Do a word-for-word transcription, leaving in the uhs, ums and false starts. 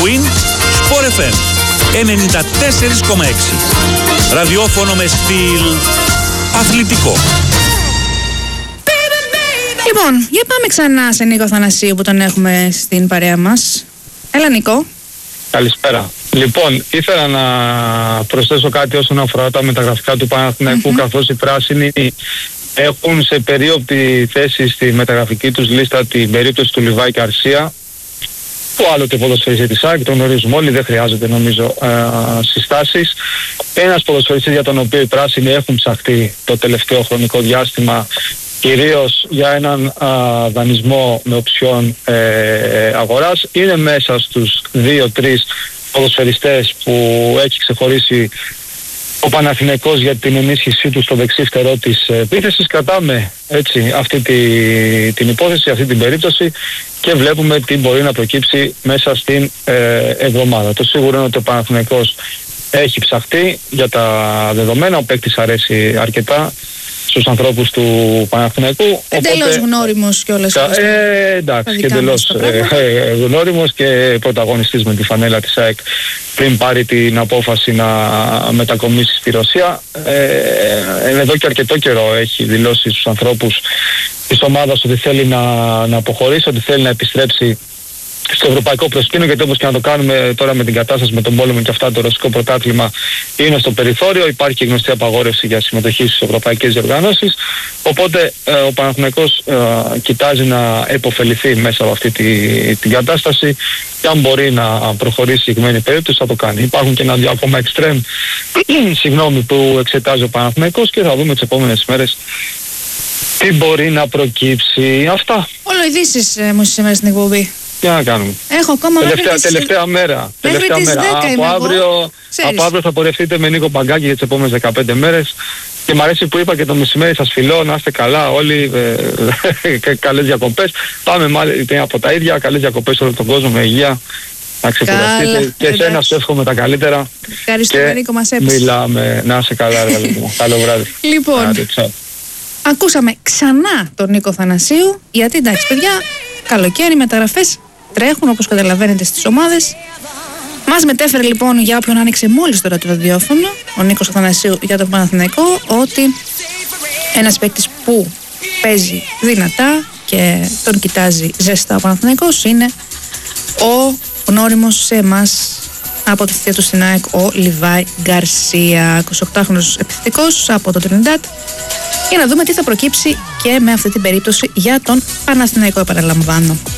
Win Sport εφ εμ ενενήντα τέσσερα κόμμα έξι. Ραδιόφωνο με στυλ αθλητικό. Λοιπόν, για πάμε ξανά σε Νίκο Αθανασίου που τον έχουμε στην παρέα μας. Έλα Νίκο. Καλησπέρα. Λοιπόν, ήθελα να προσθέσω κάτι όσον αφορά τα μεταγραφικά του Παναθηναϊκού, mm-hmm. καθώς οι πράσινοι έχουν σε περίοπτη θέση στη μεταγραφική τους λίστα την περίπτωση του Λιβάη Γκαρσία, που άλλοτε ποδοσφαιριστής της ΑΕΚ, τον γνωρίζουμε όλοι, δεν χρειάζεται νομίζω ε, συστάσεις. Ένας ποδοσφαιριστής για τον οποίο οι πράσινοι έχουν ψαχτεί το τελευταίο χρονικό διάστημα, κυρίως για έναν α, δανεισμό με οψιόν ε, αγοράς, είναι μέσα στους δύο τρεις ποδοσφαιριστές που έχει ξεχωρίσει ο Παναθηναϊκός για την ενίσχυσή του στο δεξί φτερό της επίθεσης. Κρατάμε έτσι αυτή τη, την υπόθεση, αυτή την περίπτωση και βλέπουμε τι μπορεί να προκύψει μέσα στην ε, εβδομάδα. Το σίγουρο είναι ότι ο Παναθηναϊκός έχει ψαχτεί για τα δεδομένα, ο παίκτης αρέσει αρκετά στους ανθρώπους του Παναθηναϊκού. Εντελώς γνώριμος κιόλας. Ε, εντάξει, και εντελώς ε, γνώριμος και πρωταγωνιστής με τη φανέλα της ΑΕΚ πριν πάρει την απόφαση να μετακομίσει στη Ρωσία. Ε, εδώ και αρκετό καιρό έχει δηλώσει στους ανθρώπους της ομάδας ότι θέλει να, να αποχωρήσει, ότι θέλει να επιστρέψει στο ευρωπαϊκό προσκήνιο, γιατί όπως και να το κάνουμε τώρα με την κατάσταση με τον πόλεμο και αυτά, το ρωσικό πρωτάθλημα είναι στο περιθώριο. Υπάρχει και γνωστή απαγόρευση για συμμετοχή στις ευρωπαϊκές διοργανώσεις. Οπότε ε, ο Παναθηναϊκός ε, κοιτάζει να επωφεληθεί μέσα από αυτή τη, την κατάσταση και αν μπορεί να προχωρήσει η συγκεκριμένη περίπτωση θα το κάνει. Υπάρχουν και ένα-δυο ακόμα εξτρέμ συγγνώμη, που εξετάζει ο Παναθηναϊκός και θα δούμε τις επόμενες μέρες τι μπορεί να προκύψει. Αυτά. Όλο ειδήσεις ε, μου σήμερα στην εκπομπή. Τι να κάνουμε. Έχω ακόμα τελευταία, τις... τελευταία μέρα. Τελευταία μέρα. Από αύριο, από αύριο θα πορευτείτε με Νίκο Παγκάκη για τις επόμενες δεκαπέντε μέρες. Και μου αρέσει που είπα και το μεσημέρι σας φιλώ, να είστε καλά όλοι, ε, καλές διακοπές. Πάμε μάλλον από τα ίδια, καλές διακοπές σε όλο τον κόσμο με υγεία. Να ξεκουραστείτε και εσένα σου εύχομαι τα καλύτερα. Ευχαριστούμε Νίκο, μας έπεισε. Μιλάμε, να είσαι καλά ρε μου. Καλό βράδυ. Λοιπόν, Άτε, ακούσαμε ξανά τον Νίκο Θανασίου, γιατί εντάξει παιδιά, καλοκαίρι, μεταγραφές τρέχουν όπως καταλαβαίνετε στις ομάδες. Μας μετέφερε λοιπόν, για όποιον άνοιξε μόλις τώρα το ραδιόφωνο, ο Νίκος Αθανασίου για τον Παναθηναϊκό, ότι ένας παίκτης που παίζει δυνατά και τον κοιτάζει ζεστά ο Παναθηναϊκός είναι ο γνώριμος σε εμάς από τη θητεία του στην ΑΕΚ, ο Λιβάη Γκαρσία, εικοσιοκτάχρονος επιθετικός από το Τρινιντάτ, για να δούμε τι θα προκύψει και με αυτή την περίπτωση για τον Παναθηναϊκό, επαναλαμβάνω.